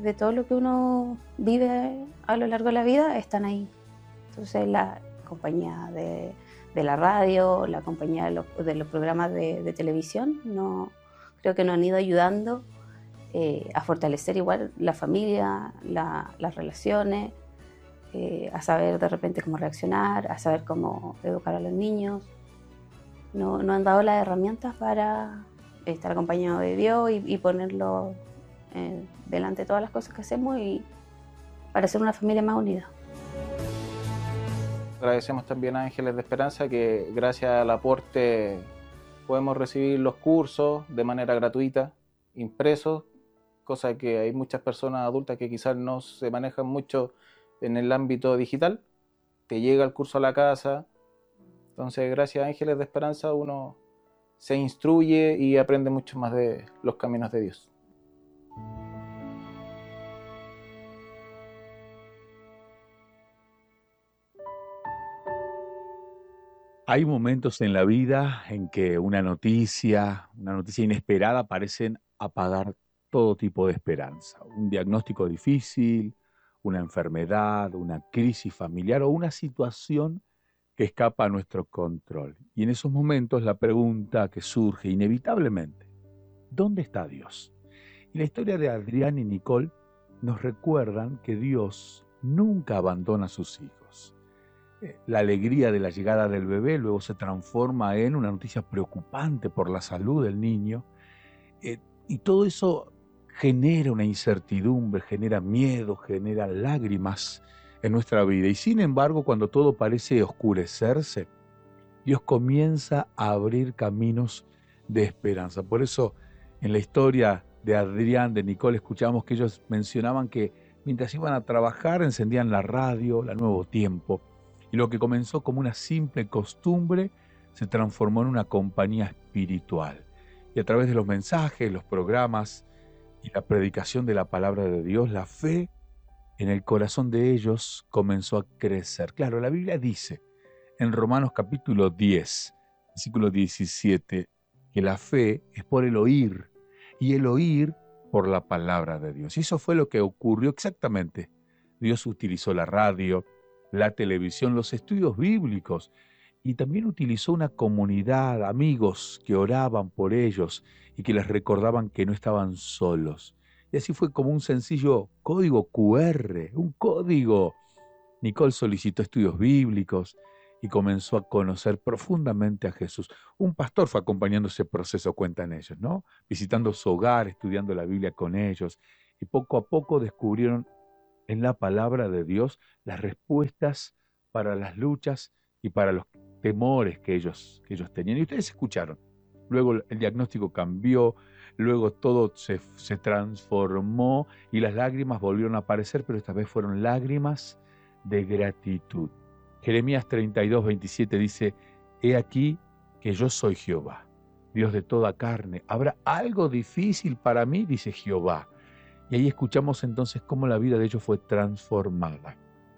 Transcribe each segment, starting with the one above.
de todo lo que uno vive a lo largo de la vida, están ahí. Entonces la compañía de la radio, la compañía de los programas de televisión, no, creo que nos han ido ayudando a fortalecer igual la familia, las relaciones, a saber de repente cómo reaccionar, a saber cómo educar a los niños. Nos han dado las herramientas para estar acompañado de Dios y ponerlo delante de todas las cosas que hacemos y para ser una familia más unida. Agradecemos también a Ángeles de Esperanza que gracias al aporte podemos recibir los cursos de manera gratuita, impresos, cosa que hay muchas personas adultas que quizás no se manejan mucho en el ámbito digital. Te llega el curso a la casa. Entonces, gracias a Ángeles de Esperanza uno se instruye y aprende mucho más de los caminos de Dios. Hay momentos en la vida en que una noticia inesperada parecen apagar todo tipo de esperanza. Un diagnóstico difícil, una enfermedad, una crisis familiar o una situación que escapa a nuestro control. Y en esos momentos la pregunta que surge inevitablemente, ¿dónde está Dios? Y la historia de Adrián y Nicole nos recuerdan que Dios nunca abandona a sus hijos. La alegría de la llegada del bebé luego se transforma en una noticia preocupante por la salud del niño. Y todo eso genera una incertidumbre, genera miedo, genera lágrimas en nuestra vida. Y sin embargo, cuando todo parece oscurecerse, Dios comienza a abrir caminos de esperanza. Por eso, en la historia de Adrián, de Nicole, escuchamos que ellos mencionaban que mientras iban a trabajar encendían la radio, la Nuevo Tiempo, y lo que comenzó como una simple costumbre se transformó en una compañía espiritual. Y a través de los mensajes, los programas y la predicación de la palabra de Dios, la fe en el corazón de ellos comenzó a crecer. Claro, la Biblia dice en Romanos capítulo 10, versículo 17, que la fe es por el oír y el oír por la palabra de Dios. Y eso fue lo que ocurrió exactamente. Dios utilizó la radio, la televisión, los estudios bíblicos y también utilizó una comunidad, amigos que oraban por ellos y que les recordaban que no estaban solos. Y así fue como un sencillo código QR, un código. Nicole solicitó estudios bíblicos y comenzó a conocer profundamente a Jesús. Un pastor fue acompañando ese proceso, cuentan ellos, ¿no? Visitando su hogar, estudiando la Biblia con ellos. Y poco a poco descubrieron en la palabra de Dios las respuestas para las luchas y para los temores que ellos tenían. Y ustedes escucharon. Luego el diagnóstico cambió, luego todo se transformó y las lágrimas volvieron a aparecer, pero esta vez fueron lágrimas de gratitud. Jeremías 32, 27 dice, he aquí que yo soy Jehová, Dios de toda carne. ¿Habrá algo difícil para mí? Dice Jehová. Y ahí escuchamos entonces cómo la vida de ellos fue transformada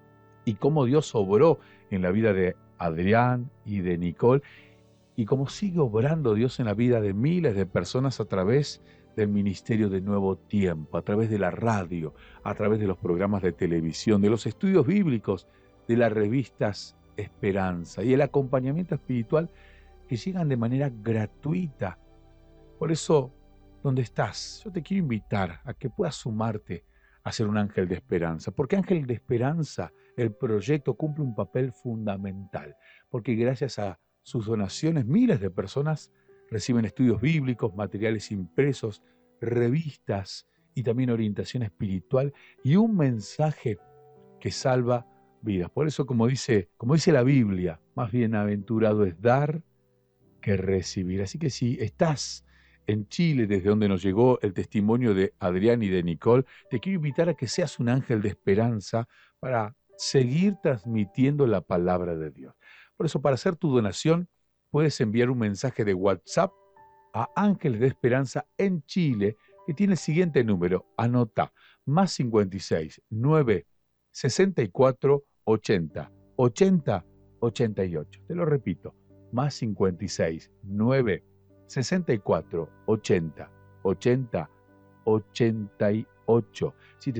y cómo Dios obró en la vida de Adrián y de Nicole y cómo sigue obrando Dios en la vida de miles de personas a través del ministerio de Nuevo Tiempo, a través de la radio, a través de los programas de televisión, de los estudios bíblicos, de las revistas Esperanza y el acompañamiento espiritual que llegan de manera gratuita. Por eso, ¿dónde estás? Yo te quiero invitar a que puedas sumarte a ser un ángel de esperanza, porque Ángel de Esperanza, el proyecto cumple un papel fundamental, porque gracias a sus donaciones miles de personas reciben estudios bíblicos, materiales impresos, revistas y también orientación espiritual y un mensaje que salva vidas. Por eso, como dice la Biblia, más bienaventurado es dar que recibir. Así que si estás en Chile, desde donde nos llegó el testimonio de Adrián y de Nicole, te quiero invitar a que seas un ángel de esperanza para seguir transmitiendo la palabra de Dios. Por eso, para hacer tu donación, puedes enviar un mensaje de WhatsApp a Ángeles de Esperanza en Chile, que tiene el siguiente número, anota, más 56 9 64 80 80 88. Te lo repito, más 56 9 64 80 80 88. Si te